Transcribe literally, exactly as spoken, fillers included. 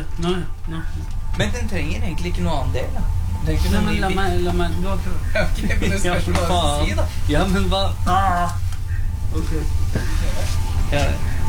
Nå, nå. Men den trenger egentlig ikke noe annen del, da. Nei, men la meg, la meg nå, Ok, men det spørs hva du si, da. Ja, men hva? Ah. Ok. Ja,